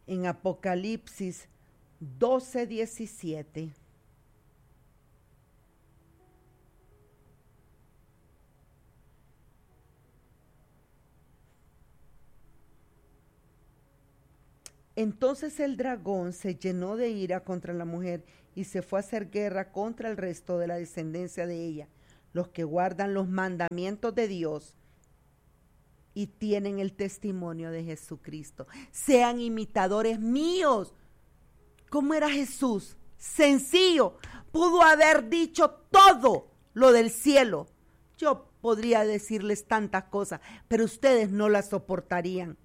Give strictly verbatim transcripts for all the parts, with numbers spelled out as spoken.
en Apocalipsis doce diecisiete. Entonces el dragón se llenó de ira contra la mujer y se fue a hacer guerra contra el resto de la descendencia de ella, los que guardan los mandamientos de Dios y tienen el testimonio de Jesucristo. Sean imitadores míos. ¿Cómo era Jesús? Sencillo. Pudo haber dicho todo lo del cielo. Yo podría decirles tantas cosas, pero ustedes no las soportarían.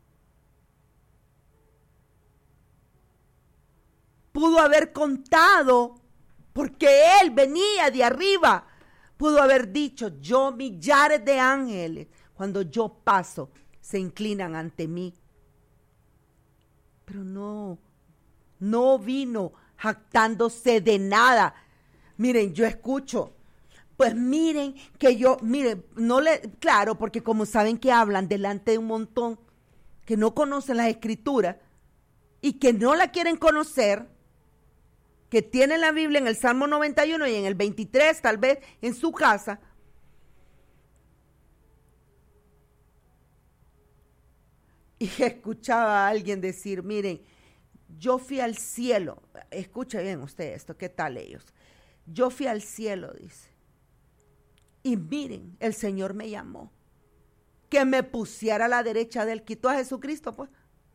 Pudo haber contado, porque Él venía de arriba. Pudo haber dicho, yo millares de ángeles, cuando yo paso, se inclinan ante mí. Pero no, no vino jactándose de nada. Miren, yo escucho, pues miren que yo, miren, no le, claro, porque como saben que hablan delante de un montón que no conocen las escrituras y que no la quieren conocer, que tienen la Biblia en el Salmo noventa y uno y en el veintitrés, tal vez en su casa. Y escuchaba a alguien decir, miren, yo fui al cielo. Escuchen bien usted esto, ¿qué tal ellos? Yo fui al cielo, dice. Y miren, el Señor me llamó. Que me pusiera a la derecha de él. Quitó a Jesucristo, pues.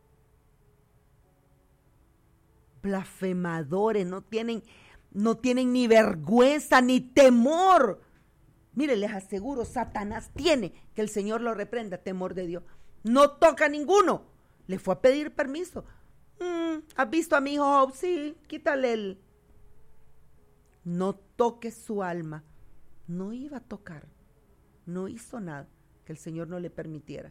Blasfemadores, no tienen, no tienen ni vergüenza ni temor. Mire, les aseguro, Satanás tiene, que el Señor lo reprenda, temor de Dios. No toca a ninguno. Le fue a pedir permiso. Mm, ¿Has visto a mi hijo Job? Sí, quítale el. No toque su alma. No iba a tocar. No hizo nada que el Señor no le permitiera.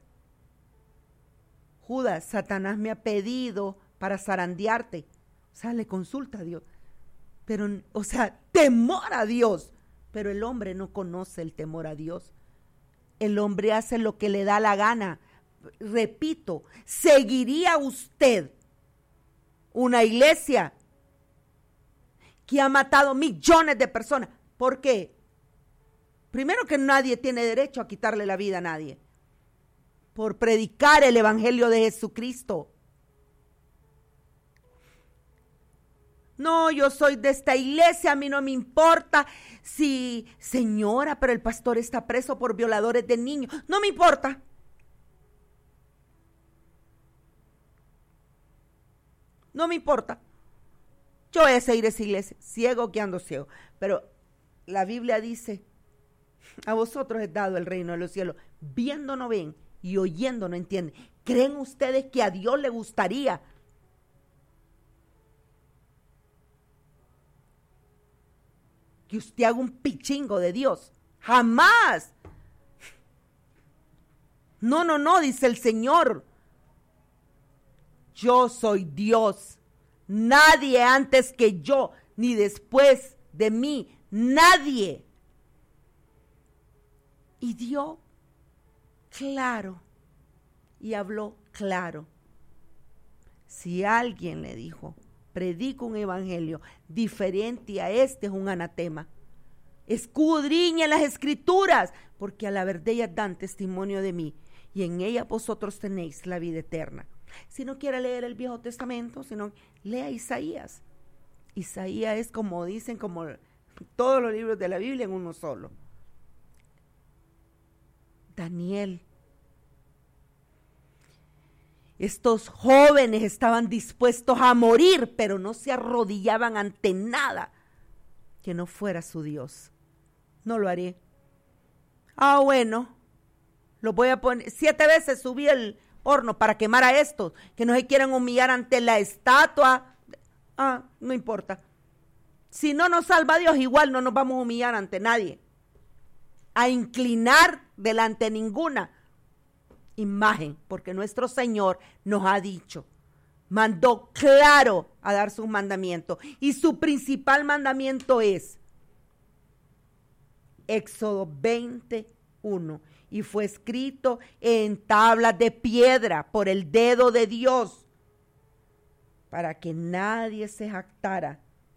Judas, Satanás me ha pedido para zarandearte. O sea, le consulta a Dios. Pero, o sea, temor a Dios. Pero el hombre no conoce el temor a Dios. El hombre hace lo que le da la gana. Repito, ¿seguiría usted una iglesia que ha matado millones de personas? ¿Por qué? Primero, que nadie tiene derecho a quitarle la vida a nadie. Por predicar el evangelio de Jesucristo. No, yo soy de esta iglesia, a mí no me importa si, señora, pero el pastor está preso por violadores de niños. No me importa. No me importa. Yo voy a seguir esa iglesia, ciego que ando ciego. Pero la Biblia dice, a vosotros es dado el reino de los cielos. Viendo no ven y oyendo no entienden. ¿Creen ustedes que a Dios le gustaría que usted haga un pichingo de Dios? Jamás. No, no, no, dice el Señor. Yo soy Dios. Nadie antes que yo, ni después de mí. Nadie. Y dio claro. Y habló claro. Si alguien le dijo, predica un evangelio diferente a este, es un anatema. Escudriña las escrituras, porque a la verdad ellas dan testimonio de mí, y en ellas vosotros tenéis la vida eterna. Si no quiere leer el Viejo Testamento, sino lea Isaías. Isaías es, como dicen, como todos los libros de la Biblia en uno solo. Daniel. Estos jóvenes estaban dispuestos a morir, pero no se arrodillaban ante nada que no fuera su Dios. No lo haré. Ah, bueno, lo voy a poner. Siete veces subí el horno para quemar a estos, que no se quieran humillar ante la estatua. Ah, no importa. Si no nos salva Dios, igual no nos vamos a humillar ante nadie. A inclinar delante de ninguna imagen, porque nuestro Señor nos ha dicho, mandó claro a dar sus mandamientos, y su principal mandamiento es Éxodo veintiuno, y fue escrito en tablas de piedra por el dedo de Dios. para que nadie se jactara.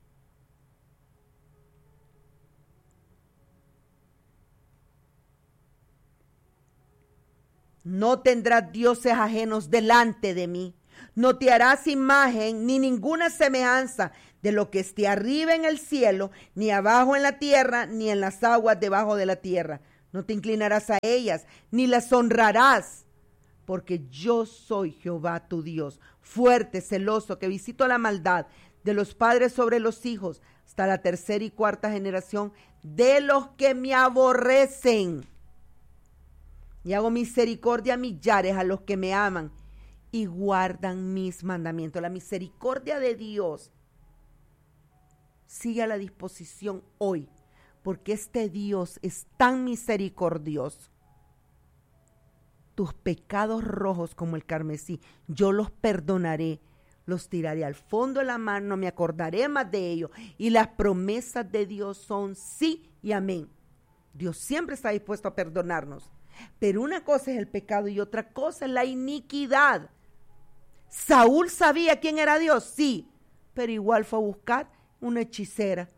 No tendrás dioses ajenos delante de mí. No te harás imagen ni ninguna semejanza de lo que esté arriba en el cielo, ni abajo en la tierra, ni en las aguas debajo de la tierra. No te inclinarás a ellas, ni las honrarás, porque yo soy Jehová tu Dios, fuerte, celoso, que visito la maldad de los padres sobre los hijos, hasta la tercera y cuarta generación de los que me aborrecen. Y hago misericordia a millares a los que me aman y guardan mis mandamientos. La misericordia de Dios sigue a la disposición hoy, porque este Dios es tan misericordioso. Tus pecados rojos como el carmesí, yo los perdonaré, los tiraré al fondo de la mar, no me acordaré más de ellos. Y las promesas de Dios son sí y amén. Dios siempre está dispuesto a perdonarnos. Pero una cosa es el pecado y otra cosa es la iniquidad. Saúl sabía quién era Dios, sí, pero igual fue a buscar una hechicera.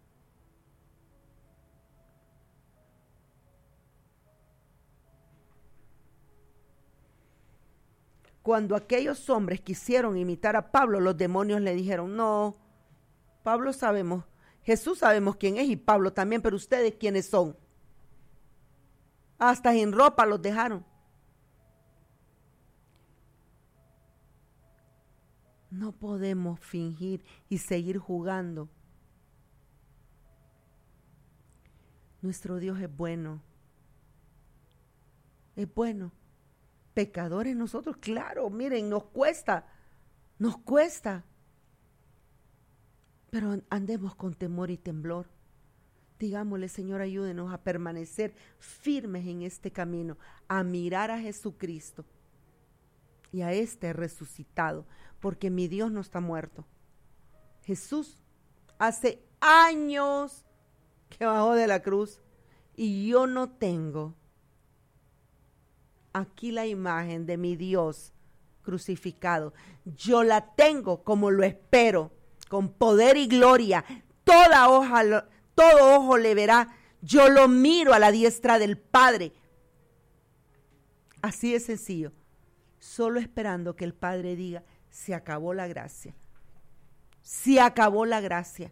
Cuando aquellos hombres quisieron imitar a Pablo, los demonios le dijeron, no, Pablo sabemos, Jesús sabemos quién es y Pablo también, pero ustedes quiénes son. Hasta sin ropa los dejaron. No podemos fingir y seguir jugando. Nuestro Dios es bueno. Es bueno. Pecadores nosotros, claro, miren, nos cuesta. Nos cuesta. Pero andemos con temor y temblor. Digámosle, Señor, ayúdenos a permanecer firmes en este camino, a mirar a Jesucristo y a este resucitado, porque mi Dios no está muerto. Jesús hace años que bajó de la cruz y yo no tengo aquí la imagen de mi Dios crucificado. Yo la tengo como lo espero, con poder y gloria. Toda hoja lo Todo ojo le verá, yo lo miro a la diestra del Padre. Así de sencillo, solo esperando que el Padre diga, se acabó la gracia. Se acabó la gracia.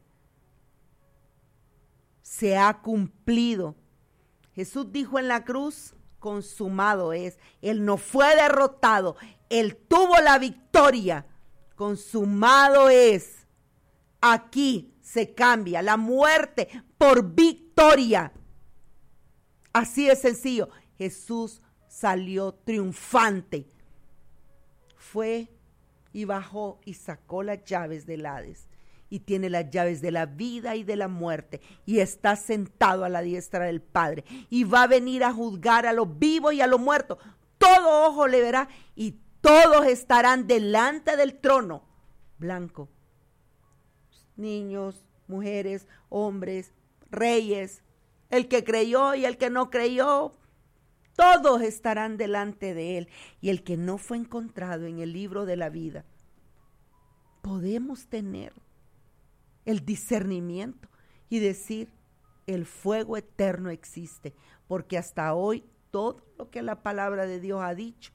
Se ha cumplido. Jesús dijo en la cruz, consumado es. Él no fue derrotado, Él tuvo la victoria. Consumado es. Aquí se cambia la muerte por victoria. Así de sencillo. Jesús salió triunfante. Fue y bajó y sacó las llaves del Hades. Y tiene las llaves de la vida y de la muerte. Y está sentado a la diestra del Padre. Y va a venir a juzgar a los vivos y a los muertos. Todo ojo le verá y todos estarán delante del trono blanco. Niños, mujeres, hombres, reyes, el que creyó y el que no creyó, todos estarán delante de él. Y el que no fue encontrado en el libro de la vida, podemos tener el discernimiento y decir, el fuego eterno existe, porque hasta hoy todo lo que la palabra de Dios ha dicho,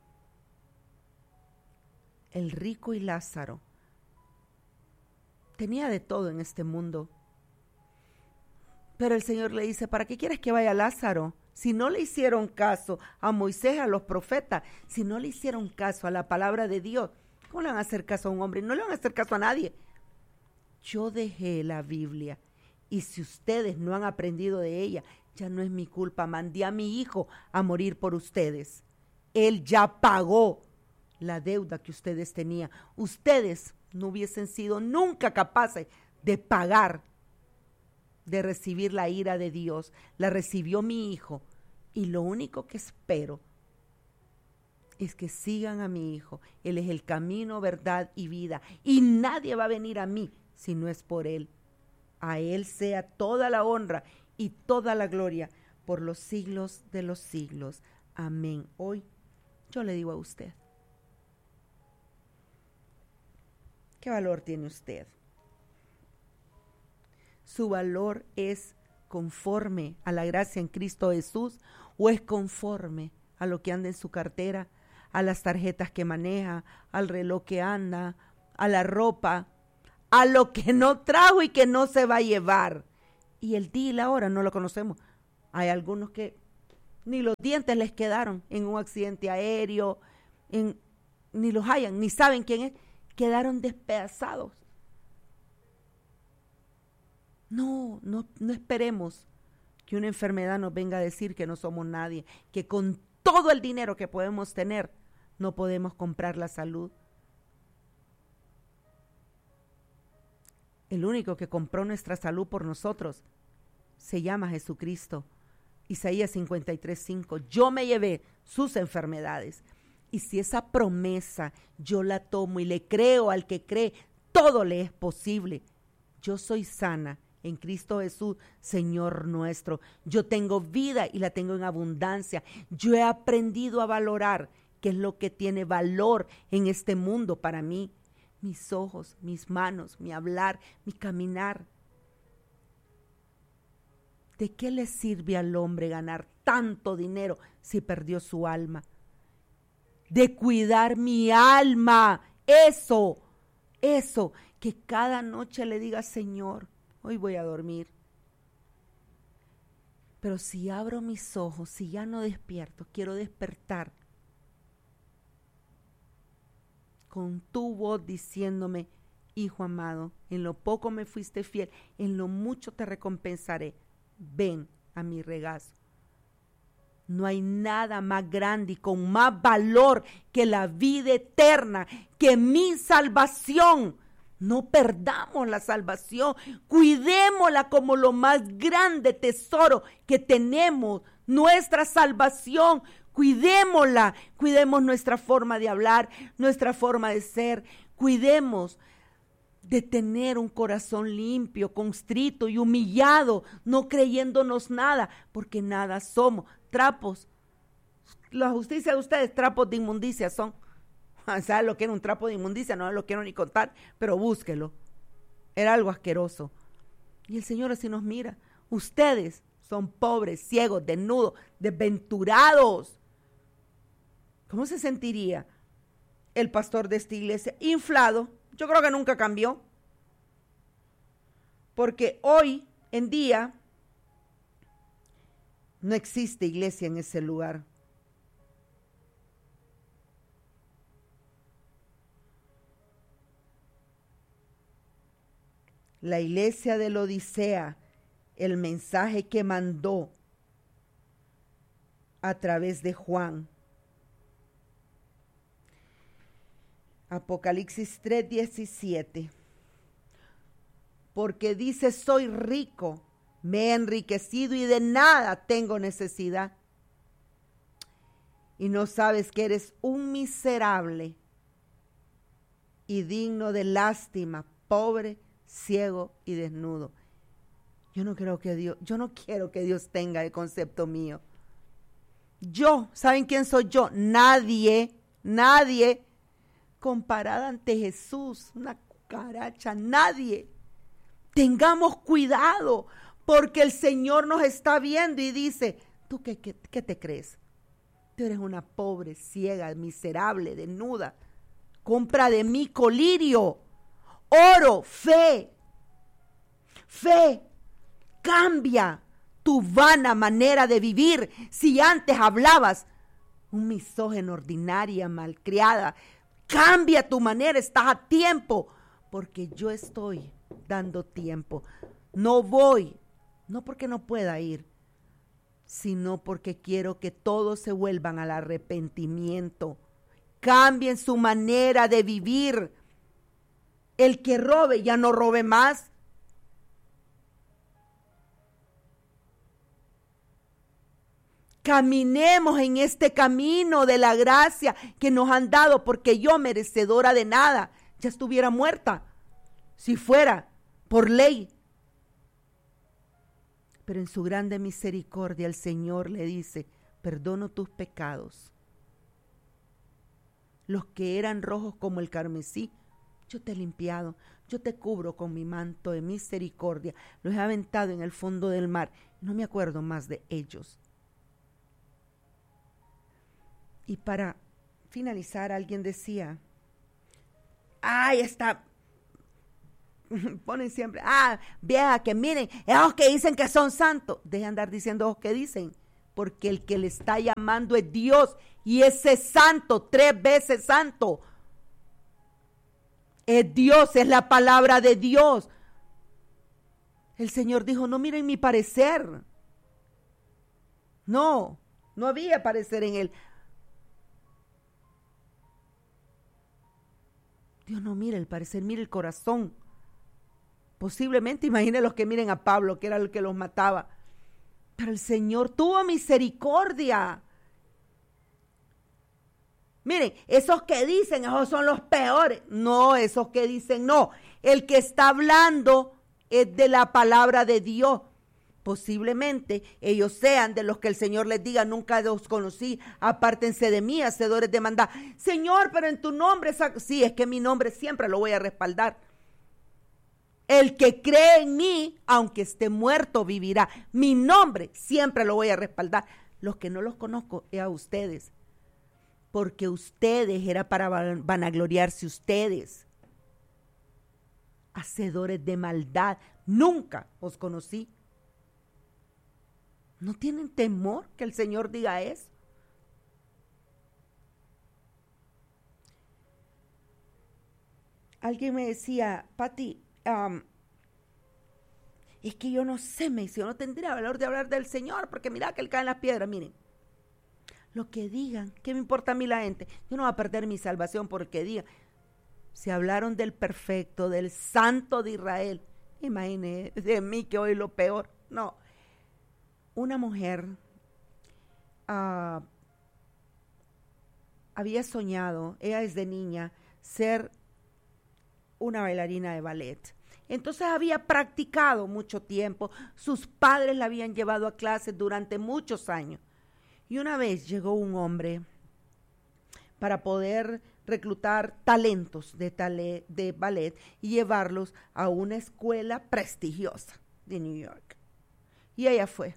el rico y Lázaro, tenía de todo en este mundo. Pero el Señor le dice, ¿para qué quieres que vaya Lázaro? Si no le hicieron caso a Moisés, a los profetas, si no le hicieron caso a la palabra de Dios, ¿cómo le van a hacer caso a un hombre? No le van a hacer caso a nadie. Yo dejé la Biblia y si ustedes no han aprendido de ella, ya no es mi culpa. Mandé a mi hijo a morir por ustedes. Él ya pagó la deuda que ustedes tenían. Ustedes no hubiesen sido nunca capaces de pagar, de recibir la ira de Dios. La recibió mi hijo y lo único que espero es que sigan a mi hijo. Él es el camino, verdad y vida y nadie va a venir a mí si no es por él. A él sea toda la honra y toda la gloria por los siglos de los siglos. Amén. Hoy yo le digo a usted, ¿Qué valor tiene usted? ¿Su valor es conforme a la gracia en Cristo Jesús o es conforme a lo que anda en su cartera, a las tarjetas que maneja, al reloj que anda, a la ropa, a lo que no trajo y que no se va a llevar? Y el día y la hora no lo conocemos. Hay algunos que ni los dientes les quedaron en un accidente aéreo, en, ni los hayan, ni saben quién es, quedaron despedazados. No, no, no esperemos que una enfermedad nos venga a decir que no somos nadie, que con todo el dinero que podemos tener no podemos comprar la salud. El único que compró nuestra salud por nosotros se llama Jesucristo. Isaías cincuenta y tres, cinco. Yo me llevé sus enfermedades. Y si esa promesa yo la tomo y le creo al que cree, todo le es posible. Yo soy sana en Cristo Jesús, Señor nuestro. Yo tengo vida y la tengo en abundancia. Yo he aprendido a valorar qué es lo que tiene valor en este mundo para mí. Mis ojos, mis manos, mi hablar, mi caminar. ¿De qué le sirve al hombre ganar tanto dinero si perdió su alma? De cuidar mi alma. Eso, eso, que cada noche le diga, Señor, hoy voy a dormir. Pero si abro mis ojos, si ya no despierto, quiero despertar con tu voz diciéndome, hijo amado, en lo poco me fuiste fiel, en lo mucho te recompensaré. Ven a mi regazo. No hay nada más grande y con más valor que la vida eterna, que mi salvación. No perdamos la salvación, cuidémosla como lo más grande tesoro que tenemos, nuestra salvación. Cuidémosla, cuidemos nuestra forma de hablar, nuestra forma de ser, cuidemos de tener un corazón limpio, constrito y humillado, no creyéndonos nada, porque nada somos, trapos. La justicia de ustedes, trapos de inmundicia son. ¿Sabe lo que era un trapo de inmundicia? No lo quiero ni contar, pero búsquelo. Era algo asqueroso. Y el Señor así nos mira. Ustedes son pobres, ciegos, desnudos, desventurados. ¿Cómo se sentiría el pastor de esta iglesia? Inflado. Yo creo que nunca cambió. Porque hoy en día no existe iglesia en ese lugar. La iglesia de la Odisea, el mensaje que mandó a través de Juan. Apocalipsis tres diecisiete. Porque dice, soy rico, me he enriquecido y de nada tengo necesidad. Y no sabes que eres un miserable y digno de lástima, pobre, ciego y desnudo. Yo no creo que Dios, yo no quiero que Dios tenga el concepto mío. Yo, ¿saben quién soy yo? Nadie, nadie comparada ante Jesús, una cucaracha, nadie. Tengamos cuidado, porque el Señor nos está viendo y dice, ¿tú qué, qué, qué te crees? Tú eres una pobre, ciega, miserable, desnuda. Compra de mí colirio, oro, fe. Fe, cambia tu vana manera de vivir. Si antes hablabas un misógino, ordinaria, malcriada, cambia tu manera, estás a tiempo, porque yo estoy dando tiempo. No voy, no porque no pueda ir, sino porque quiero que todos se vuelvan al arrepentimiento. Cambien su manera de vivir. El que robe ya no robe más. Caminemos en este camino de la gracia que nos han dado, porque yo, merecedora de nada, ya estuviera muerta si fuera por ley. Pero en su grande misericordia el Señor le dice, perdono tus pecados. Los que eran rojos como el carmesí yo te he limpiado, yo te cubro con mi manto de misericordia, los he aventado en el fondo del mar, no me acuerdo más de ellos. Y para finalizar, alguien decía, ay, está, ponen siempre, ah, vieja, que miren, esos que dicen que son santos, dejen de andar diciendo esos que dicen, porque el que le está llamando es Dios, y ese santo, tres veces santo, es Dios, es la palabra de Dios. El Señor dijo, no miren mi parecer, no, no había parecer en él. Dios no mira el parecer, mira el corazón. Posiblemente, imaginen los que miren a Pablo, que era el que los mataba. Pero el Señor tuvo misericordia. Miren, esos que dicen, esos son los peores. No, esos que dicen no. El que está hablando es de la palabra de Dios. Posiblemente ellos sean de los que el Señor les diga, nunca los conocí, apártense de mí, hacedores de maldad. Señor, pero en tu nombre, sí, es que mi nombre siempre lo voy a respaldar. El que cree en mí, aunque esté muerto, vivirá. Mi nombre siempre lo voy a respaldar. Los que no los conozco es a ustedes, porque ustedes era para vanagloriarse ustedes. Hacedores de maldad, nunca os conocí. ¿No tienen temor que el Señor diga eso? Alguien me decía, Pati, um, es que yo no sé, me dice, yo no tendría valor de hablar del Señor, porque mira que Él cae en las piedras. Miren, lo que digan, ¿qué me importa a mí la gente? Yo no voy a perder mi salvación porque digan. Si hablaron del perfecto, del santo de Israel, imagínense de mí que hoy lo peor, no. Una mujer uh, había soñado, ella desde niña, ser una bailarina de ballet. Entonces había practicado mucho tiempo, sus padres la habían llevado a clases durante muchos años. Y una vez llegó un hombre para poder reclutar talentos de, tale, de ballet y llevarlos a una escuela prestigiosa de New York. Y ella fue.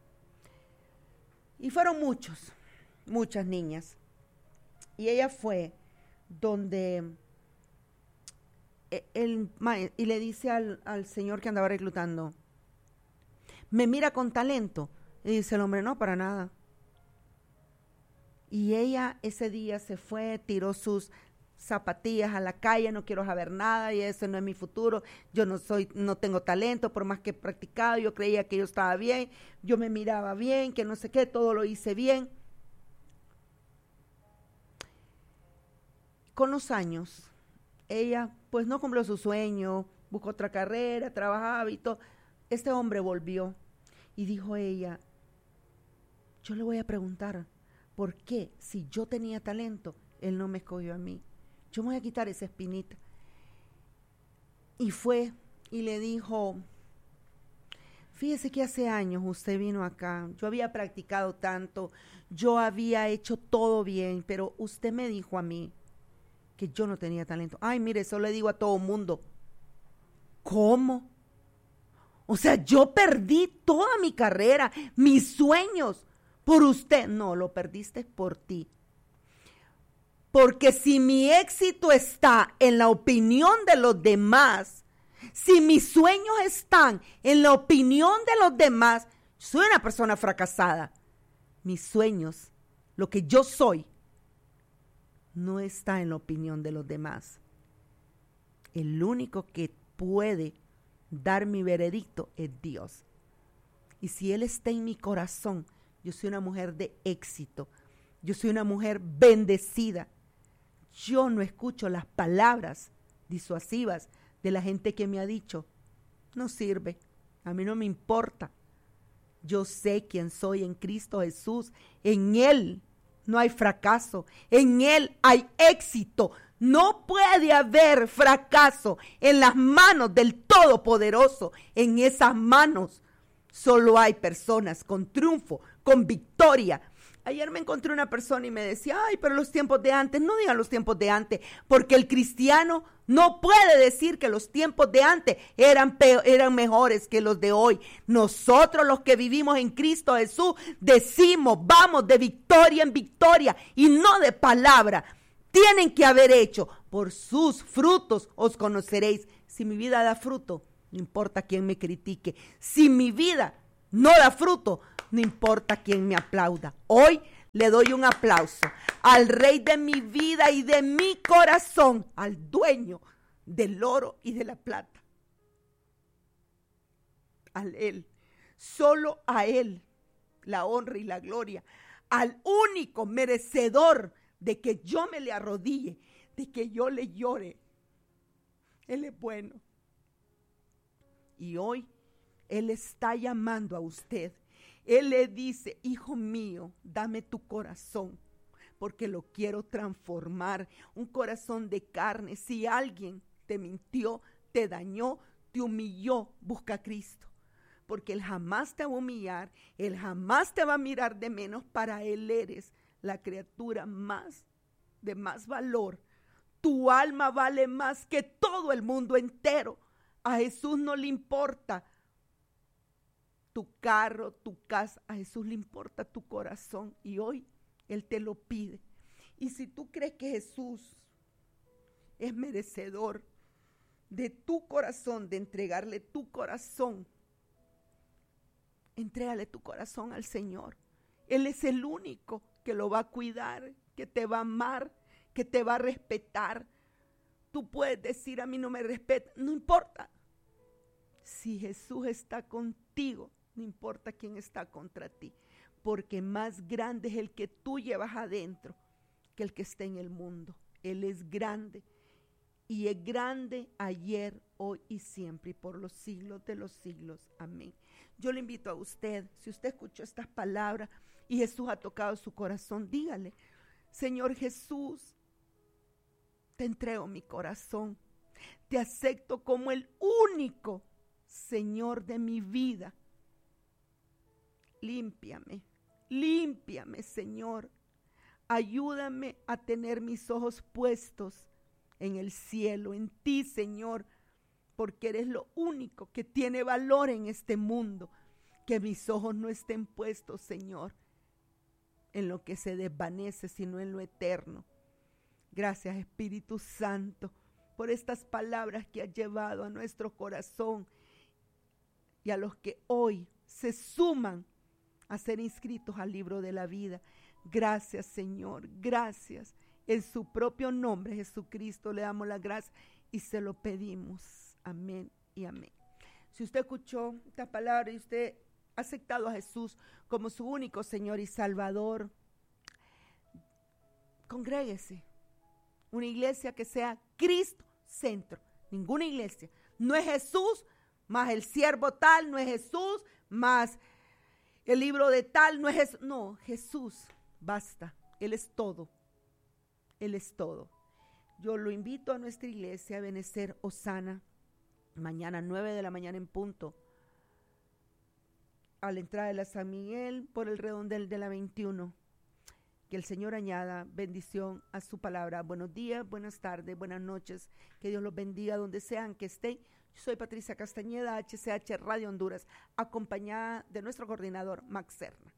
Y fueron muchos, muchas niñas. Y ella fue donde él, y le dice al, al señor que andaba reclutando, me mira con talento. Y dice el hombre, no, para nada. Y ella ese día se fue, tiró sus zapatillas a la calle, no quiero saber nada, y ese no es mi futuro, yo no soy, no tengo talento, por más que he practicado, yo creía que yo estaba bien, yo me miraba bien, que no sé qué, todo lo hice bien. Con los años, ella pues no cumplió su sueño, buscó otra carrera, trabajaba y todo. Este hombre volvió y dijo ella, yo le voy a preguntar, ¿por qué si yo tenía talento, él no me escogió a mí? Yo me voy a quitar esa espinita. Y fue y le dijo, fíjese que hace años usted vino acá, yo había practicado tanto, yo había hecho todo bien, pero usted me dijo a mí que yo no tenía talento. Ay, mire, eso le digo a todo mundo. ¿Cómo? O sea, yo perdí toda mi carrera, mis sueños, por usted. No, lo perdiste por ti. Porque si mi éxito está en la opinión de los demás, si mis sueños están en la opinión de los demás, soy una persona fracasada. Mis sueños, lo que yo soy, no está en la opinión de los demás. El único que puede dar mi veredicto es Dios. Y si Él está en mi corazón, yo soy una mujer de éxito. Yo soy una mujer bendecida. Yo no escucho las palabras disuasivas de la gente que me ha dicho, no sirve, a mí no me importa. Yo sé quién soy en Cristo Jesús. En Él no hay fracaso. En Él hay éxito. No puede haber fracaso en las manos del Todopoderoso. En esas manos solo hay personas con triunfo, con victoria. Ayer me encontré una persona y me decía, ay, pero los tiempos de antes, no digan los tiempos de antes, porque el cristiano no puede decir que los tiempos de antes eran, peor, eran mejores que los de hoy. Nosotros los que vivimos en Cristo Jesús decimos, vamos de victoria en victoria y no de palabra. Tienen que haber hecho, por sus frutos os conoceréis. Si mi vida da fruto, no importa quién me critique. Si mi vida no da fruto, no importa quién me aplauda. Hoy le doy un aplauso al Rey de mi vida y de mi corazón, al dueño del oro y de la plata. A Él, solo a Él, la honra y la gloria. Al único merecedor de que yo me le arrodille, de que yo le llore. Él es bueno. Y hoy Él está llamando a usted. Él le dice, hijo mío, dame tu corazón, porque lo quiero transformar. Un corazón de carne. Si alguien te mintió, te dañó, te humilló, busca a Cristo. Porque Él jamás te va a humillar, Él jamás te va a mirar de menos. Para Él eres la criatura más, de más valor. Tu alma vale más que todo el mundo entero. A Jesús no le importa tu carro, tu casa, a Jesús le importa tu corazón y hoy Él te lo pide. Y si tú crees que Jesús es merecedor de tu corazón, de entregarle tu corazón, entrégale tu corazón al Señor. Él es el único que lo va a cuidar, que te va a amar, que te va a respetar. Tú puedes decir, a mí no me respeta, no importa. Si Jesús está contigo, no importa quién está contra ti, porque más grande es el que tú llevas adentro que el que está en el mundo. Él es grande y es grande ayer, hoy y siempre y por los siglos de los siglos. Amén. Yo le invito a usted, si usted escuchó estas palabras y Jesús ha tocado su corazón, dígale, Señor Jesús, te entrego mi corazón, te acepto como el único Señor de mi vida. Límpiame, límpiame, Señor. Ayúdame a tener mis ojos puestos en el cielo, en ti, Señor, porque eres lo único que tiene valor en este mundo. Que mis ojos no estén puestos, Señor, en lo que se desvanece, sino en lo eterno. Gracias, Espíritu Santo, por estas palabras que has llevado a nuestro corazón y a los que hoy se suman a ser inscritos al libro de la vida. Gracias, Señor, gracias. En su propio nombre, Jesucristo, le damos las gracias y se lo pedimos. Amén y amén. Si usted escuchó esta palabra y usted ha aceptado a Jesús como su único Señor y Salvador, congréguese. Una iglesia que sea Cristo centro. Ninguna iglesia. No es Jesús más el siervo tal, no es Jesús más el libro de tal, no es Jesús. No, Jesús, basta. Él es todo. Él es todo. Yo lo invito a nuestra iglesia a Benecer Osana, mañana nueve de la mañana en punto, a la entrada de la San Miguel por el redondel de la veintiuno. Que el Señor añada bendición a su palabra. Buenos días, buenas tardes, buenas noches. Que Dios los bendiga donde sean que estén. Yo soy Patricia Castañeda, H C H Radio Honduras, acompañada de nuestro coordinador Max Serna.